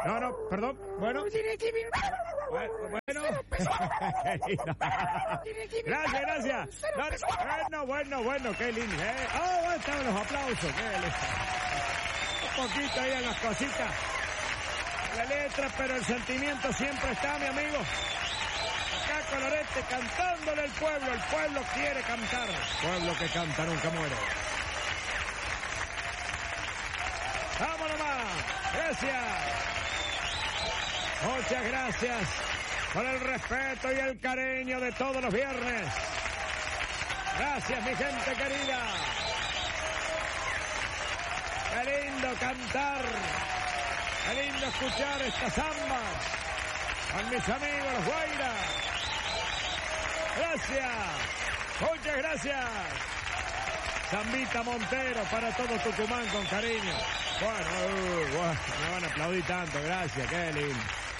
No, perdón. Bueno. Gracias. Bueno, qué lindo. Están los aplausos. Qué lindo. Un poquito ahí en las cositas. La letra, pero el sentimiento siempre está, mi amigo. Acá Colorete cantándole al pueblo. El pueblo quiere cantar. Pueblo que canta nunca muere. ¡Vámonos más! ¡Gracias! Muchas gracias por el respeto y el cariño de todos los viernes. Gracias, mi gente querida. ¡Qué lindo cantar! ¡Qué lindo escuchar estas zambas con mis amigos los Guaira! ¡Gracias! ¡Muchas gracias! Zambita Montero para todo Tucumán con cariño. Bueno, me van a aplaudir tanto, gracias, qué lindo.